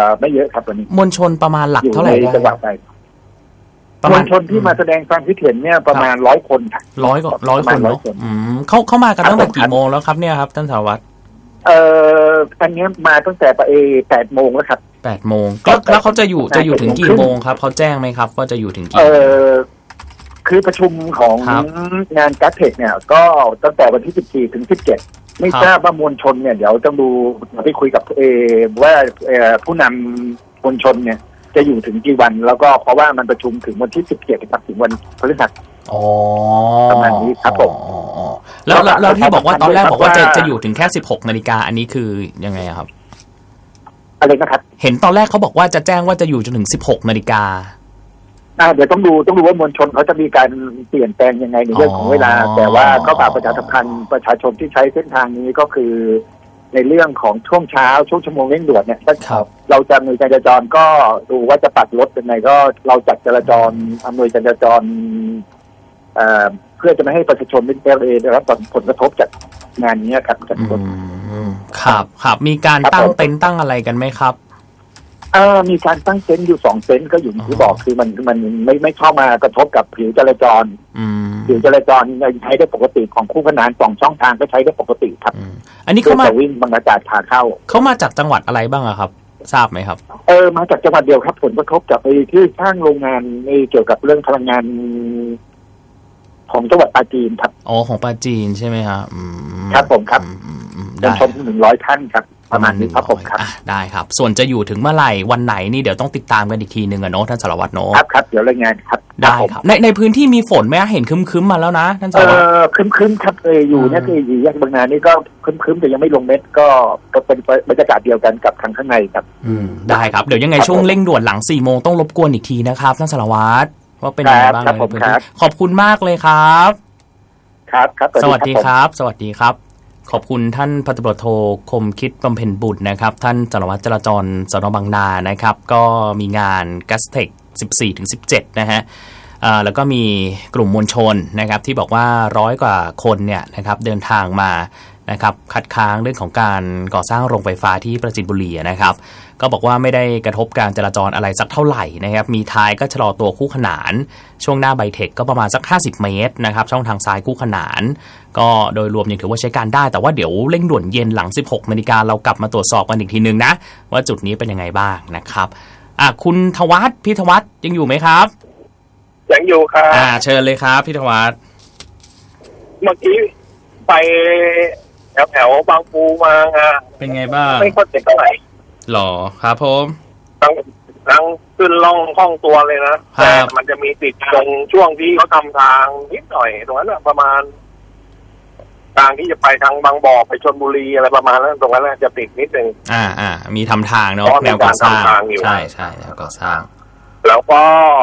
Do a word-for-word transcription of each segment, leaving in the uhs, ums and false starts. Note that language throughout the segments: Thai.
ไม่เยอะครับวันนี้มวลชนประมาณหลักเท่าไหร่ได้จังหวัดใดมวลชนที่มาแสดงความคิดเห็นเนี่ยประมาณร้อยคนครับร้อยกว่าร้อยคนเนาะเขาเขามากันตั้งแต่กี่โมงแล้วครับเนี่ยครับท่านสารวัตรเอ่ออันนี้มาตั้งแต่ปแปดโมงแล้วครับแปดโมงก็แล้วเขาจะอยู่จะอยู่ถึงกี่โมงครับเขาแจ้งไหมครับว่าจะอยู่ถึงกี่โมงคือประชุมของงานการ์เทคเนี่ยก็ตั้งแต่วันที่สิบสี่ถึงสิบเจ็ดไม่ทราบว่ามวลชนเนี่ยเดี๋ยวต้องดูไปคุยกับเอว่าผู้นำมวลชนเนี่ยจะอยู่ถึงกี่วันแล้วก็เพราะว่ามันประชุมถึงวันที่สิบเจ็ดครับถึงวันพฤหัสประมาณนี้ครับผมแล้วแล้วที่บอกว่าตอนแรกบอกว่าจะจะอยู่ถึงแค่สิบหกนาฬิกาอันนี้คือยังไงครับอะไรนะครับเห็นตอนแรกเขาบอกว่าจะแจ้งว่าจะอยู่จนถึงสิบหกนาฬิกาเดี๋ยวต้องดูต้องดูว่ามวลชนเขาจะมีการเปลี่ยนแปลงยังไงในเรื่องของเวลาแต่ว่าก็ฝากประชาสัมพันธ์ประชาชนที่ใช้เส้นทางนี้ก็คือในเรื่องของช่วงเช้าช่วงชั่วโมงเร่งด่วนเนี่ยเราจะอำนวยการจราจรก็ดูว่าจะปัดรถยังไงก็เราจัดจราจรอำนวยการจราจรเพื่อจะไม่ให้ประชาชนได้รับผลกระทบจากงานนี้ครับจากรถครับครับมีการตั้งเต็นท์ตั้งอะไรกันไหมครับเออมีการตั้งเต็นท์อยู่สองเต็นท์ก็อยู่ที่บอกคือมันมันไม่ไม่เข้ามากระทบกับผิวจราจรผิวจราจรใช้ได้ปกติของคู่ขนานสองช่องทางก็ใช้ได้ปกติครับอันนี้เขามาวิ่งบรรยากาศขาเข้าเขามาจากจังหวัดอะไรบ้างอะครับทราบไหมครับเออมาจากจังหวัดเดียวครับผลกระทบจากไอ้ที่สร้างโรงงานในเกี่ยวกับเรื่องพลังงานของจังหวัดปราจีนครับอ๋อของปราจีนใช่ไหมครับครับผมครับได้ชมหนึ่งร้อยท่านครับประมาณนี้ครับผมครับได้ครับส่วนจะอยู่ถึงเมื่อไหร่วันไหนนี่เดี๋ยวต้องติดตามกันอีกทีนึงอะเนาะท่านสารวัตรเนาะครับครับเดี๋ยวรายงานครับได้ครับในในพื้นที่มีฝนไหมเห็นคึ้มๆมาแล้วนะท่านสารวัตรเออคึ้มๆครับเอออยู่เนี่ยคืออยู่แยกบางนานี่ก็คึ้มๆแต่ยังไม่ลงเม็ดก็ก็เป็นบรรยากาศเดียวกันกับทางข้างในครับอืมได้ครับเดี๋ยวยังไงช่วงเร่งด่วนหลังสี่โมงต้องรบกวนอีกทีนะครับท่านสารวัตรว่าเป็นยังไงบ้างเลยขอบคุณมากเลยครับครับครับสวัสดีครับสวัสดีครับขอบคุณท่านพันตำรวจโทคมคิดบำเพ็ญบุตรนะครับท่านสารวัตรจราจรสน.บางนานะครับก็มีงาน แกสเทค สิบสี่ถึงสิบเจ็ด นะฮะแล้วก็มีกลุ่มมวลชนนะครับที่บอกว่าร้อยกว่าคนเนี่ยนะครับเดินทางมานะครับคัดค้านเรื่องของการก่อสร้างโรงไฟฟ้าที่ปราจีนบุรีนะครับก็บอกว่าไม่ได้กระทบการจราจรอะไรสักเท่าไหร่นะครับมีท้ายก็ชะลอตัวคู่ขนานช่วงหน้าไบเทคก็ประมาณสักห้าสิบเมตรนะครับช่องทางซ้ายคู่ขนานก็โดยรวมยังถือว่าใช้การได้แต่ว่าเดี๋ยวเร่งด่วนเย็นหลังสิบหกนาฬิกาเรากลับมาตรวจสอบกันอีกทีนึงนะว่าจุดนี้เป็นยังไงบ้างนะครับอ่ะคุณธวัฒน์พี่ธวัฒน์ยังอยู่ไหมครับยังอยู่ครับอ่าเชิญเลยครับพี่ธวัฒน์เมื่อกี้ไปแถวแถวบางปูมาฮะเป็นไงบ้างไม่ค่อยเจ็บเท่าไหร่หรอครับผมตั้งตั้งขึ้นล่องคล่องตัวเลยนะแต่มันจะมีติดตรงช่วงที่เขาทำทางนิดหน่อยตรงนั้นประมาณทางที่จะไปทางบางบ่อไปชลบุรีอะไรประมาณนั้นตรงนั้นจะติดนิดนึงอ่าอ่ามีทำทางเนาะแนวก่อสร้างใช่ใช่แนวก่อสร้างแล้วก็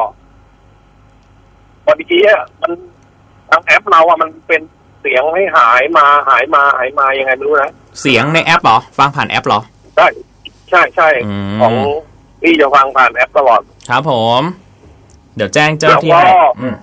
พอดีอ่ะมันทางแอปเราอ่ะมันเป็นเสียงให้หายมาหายมาหายมายังไงไม่รู้นะเสียงในแอปเหรอฟังผ่านแอปเหรอใช่ใช่ใช่ของพี่จะฟังผ่านแอปตลอดครับผมเดี๋ยวแจ้งเจ้าที่ให้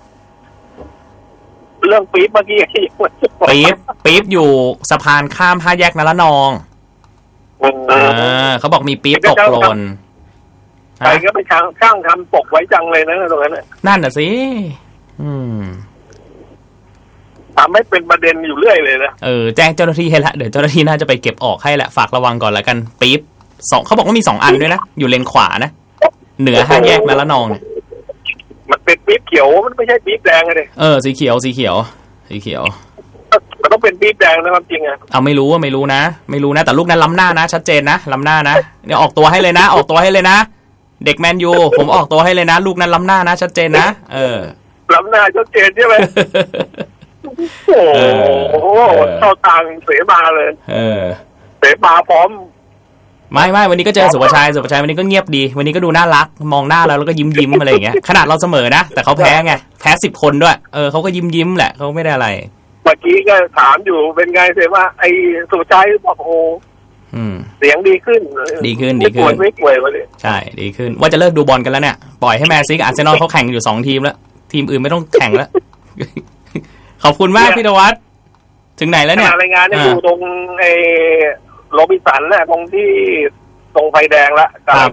เรื่องปี๊บเมื่อกี้ปี๊บปี๊บอยู่สะพานข้ามห้าแยกนรนองอ่าเขาบอกมีปี๊บตกหล่นใครก็ไปช่างช่างทำปกไว้จังเลยนะตรงนั้นนั่นน่ะสิอืมทำให้เป็นประเด็นอยู่เรื่อยเลยนะเออแจ้งเจ้าหน้าที่ให้ละเดี๋ยวเจ้าหน้าที่น่าจะไปเก็บออกให้แหละฝากระวังก่อนแล้วกันปี๊บสองเขาบอกว่ามีสองอันด้วยนะอยู่เลนขวานะเหนือห้าแยกนรนองเนี่ยมันเป็นปี๊บเขียวมันไม่ใช่ปี๊บแดงเลยเออสีเขียวสีเขียวสีเขียวมันต้องเป็นปี๊บแดงนะครับจริงอ่ะเอาไม่รู้ว่าไม่รู้นะไม่รู้นะแต่ลูกนั้นล้ำหน้านะชัดเจนนะล้ำหน้านะเนี่ยออกตัวให้เลยนะออกตัวให้เลยนะเด็กแมนยูผมออกตัวให้เลยนะลูกนั้นล้ำหน้านะชัดเจนนะเออล้ำหน้าชัดเจนใช่ไหมโอ้โหเข้าทางเสมาเลยเออเสมาพร้อมไม่ไม่วันนี้ก็เจอสุภชัยสุภชัยวันนี้ก็เงียบดีวันนี้ก็ดูน่ารักมองหน้าเราแล้วก็ยิ้มยิ้มอะไรอย่างเงี้ยขนาดเราเสมอนะแต่เขาแพ้ไงแพ้สิบคนด้วยเออเขาก็ยิ้มยิ้มแหละเขาไม่ได้อะไรเมื่อกี้ก็ถามอยู่เป็นไงเสว่าไอ้สุภชัยบอกโอ้เสียงดีขึ้นดีขึ้นดีขึ้นไม่ป่วยเลยใช่ดีขึ้นว่าจะเลิกดูบอลกันแล้วเนี่ยปล่อยให้แมนซีกับอาร์เซนอลเขาแข่งอยู่สองทีมแล้วทีมอื่นไม่ต้องแข่งแล้วขอบคุณมากพี่ธวัฒน์ถึงไหนแล้วเนี่ยรายงานเนี่ยอยู่ตรงไอ้โรบินสันแหละตรงที่ตรงไฟแดงละ